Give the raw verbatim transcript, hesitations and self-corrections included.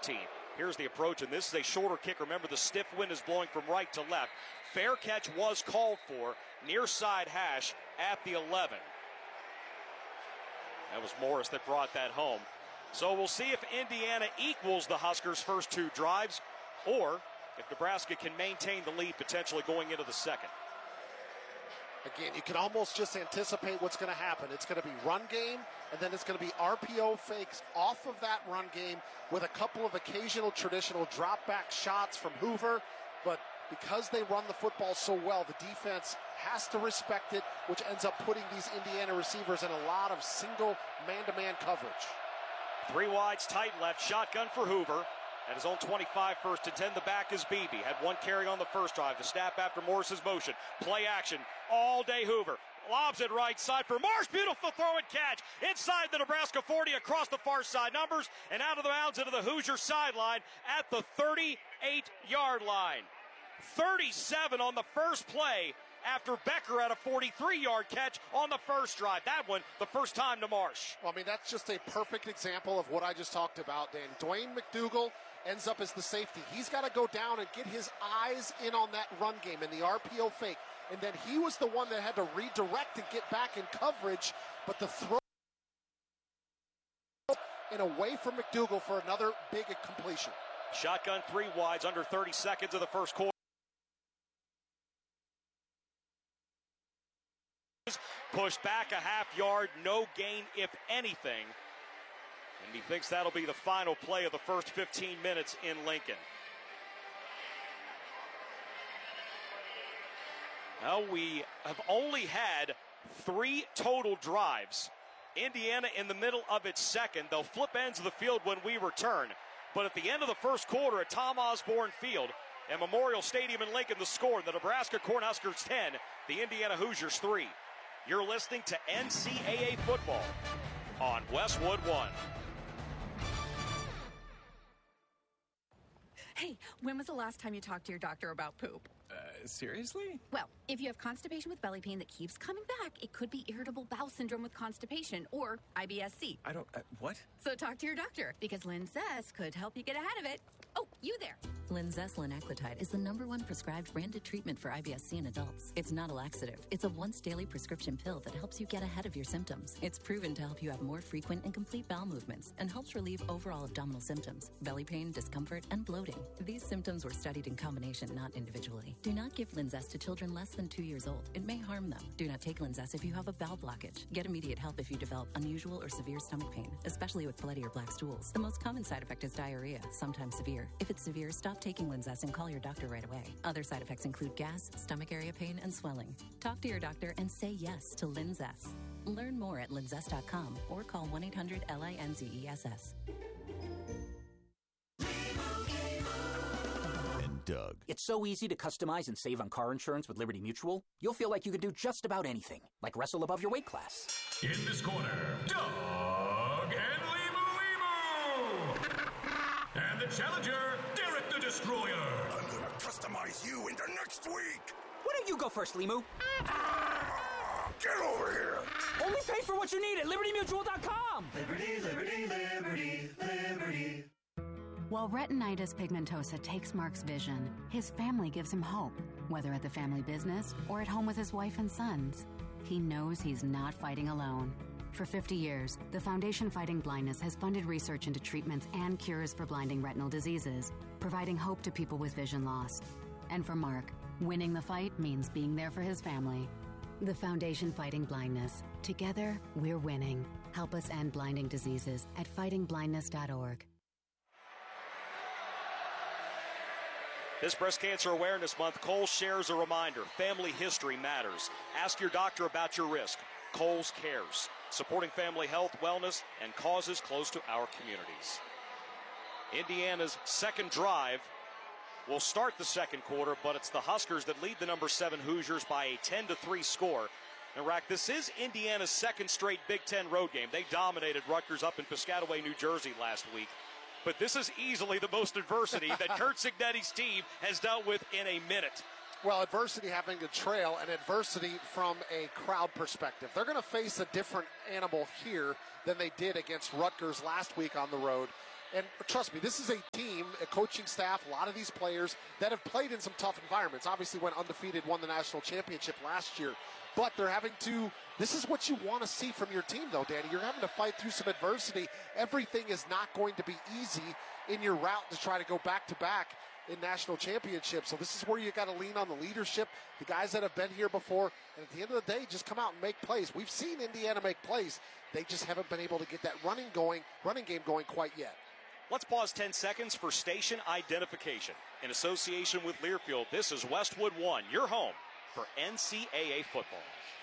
team. Here's the approach, and this is a shorter kick. Remember, the stiff wind is blowing from right to left. Fair catch was called for near side hash at the eleven. That was Morris that brought that home. So we'll see if Indiana equals the Huskers' first two drives, or if Nebraska can maintain the lead potentially going into the second. Again, you can almost just anticipate what's going to happen. It's going to be run game, and then it's going to be R P O fakes off of that run game with a couple of occasional traditional drop-back shots from Hoover. But because they run the football so well, the defense has to respect it, which ends up putting these Indiana receivers in a lot of single man-to-man coverage. Three wides, tight left, shotgun for Hoover. At his own twenty-five, first and ten, the back is Beebe. Had one carry on the first drive. The snap after Morris's motion. Play action all day Hoover. Lobs it right side for Marsh. Beautiful throw and catch. Inside the Nebraska forty, across the far side numbers, and out of the bounds into the Hoosier sideline at the thirty-eight-yard line. thirty-seven on the first play after Becker had a forty-three-yard catch on the first drive. That one, the first time to Marsh. Well, I mean, that's just a perfect example of what I just talked about, Dan. Dwayne McDougal ends up as the safety. He's got to go down and get his eyes in on that run game and the R P O fake. And then he was the one that had to redirect and get back in coverage. But the throw and away from McDougal for another big completion. Shotgun three wides, under thirty seconds of the first quarter. Pushed back a half yard, no gain if anything. And he thinks that'll be the final play of the first fifteen minutes in Lincoln. Well, we have only had three total drives. Indiana in the middle of its second. They'll flip ends of the field when we return. But at the end of the first quarter at Tom Osborne Field and Memorial Stadium in Lincoln, the score, the Nebraska Cornhuskers ten, the Indiana Hoosiers three. You're listening to N C double A football on Westwood One. Hey, when was the last time you talked to your doctor about poop? Uh, seriously? Well, if you have constipation with belly pain that keeps coming back, it could be irritable bowel syndrome with constipation, or I B S C. I don't, uh, what? So talk to your doctor, because Linzess could help you get ahead of it. Oh, you there. Linzess linaclotide is the number one prescribed branded treatment for I B S C in adults. It's not a laxative. It's a once daily prescription pill that helps you get ahead of your symptoms. It's proven to help you have more frequent and complete bowel movements and helps relieve overall abdominal symptoms, belly pain, discomfort, and bloating. These symptoms were studied in combination, not individually. Do not give Linzess to children less than two years old. It may harm them. Do not take Linzess if you have a bowel blockage. Get immediate help if you develop unusual or severe stomach pain, especially with bloody or black stools. The most common side effect is diarrhea, sometimes severe. If it's severe, stop taking Linzess and call your doctor right away. Other side effects include gas, stomach area pain, and swelling. Talk to your doctor and say yes to Linzess. Learn more at linzess dot com or call one eight hundred L I N Z E S S. Doug. It's so easy to customize and save on car insurance with Liberty Mutual. You'll feel like you can do just about anything, like wrestle above your weight class. In this corner, Doug and Limu Limu. And the challenger, Derek the Destroyer. I'm gonna customize you into next week. Why don't you go first, Limu? Ah, get over here. Only pay for what you need at liberty mutual dot com. Liberty, liberty, liberty, liberty. While retinitis pigmentosa takes Mark's vision, his family gives him hope, whether at the family business or at home with his wife and sons. He knows he's not fighting alone. For fifty years, the Foundation Fighting Blindness has funded research into treatments and cures for blinding retinal diseases, providing hope to people with vision loss. And for Mark, winning the fight means being there for his family. The Foundation Fighting Blindness. Together, we're winning. Help us end blinding diseases at fighting blindness dot org. This Breast Cancer Awareness Month, Kohl's shares a reminder. Family history matters. Ask your doctor about your risk. Kohl's cares. Supporting family health, wellness, and causes close to our communities. Indiana's second drive will start the second quarter, but it's the Huskers that lead the number seven Hoosiers by a ten to three score. And, Rack, this is Indiana's second straight Big Ten road game. They dominated Rutgers up in Piscataway, New Jersey last week. But this is easily the most adversity that Curt Cignetti's team has dealt with in a minute. Well, adversity having to trail and adversity from a crowd perspective. They're going to face a different animal here than they did against Rutgers last week on the road. And trust me, this is a team, a coaching staff, a lot of these players that have played in some tough environments. Obviously went undefeated, won the national championship last year. But they're having to, this is what you want to see from your team, though, Danny. You're having to fight through some adversity. Everything is not going to be easy in your route to try to go back-to-back in national championships. So this is where you got to lean on the leadership, the guys that have been here before. And at the end of the day, just come out and make plays. We've seen Indiana make plays. They just haven't been able to get that running going, running game going quite yet. Let's pause ten seconds for station identification. In association with Learfield, this is Westwood One, your home for N C double A football.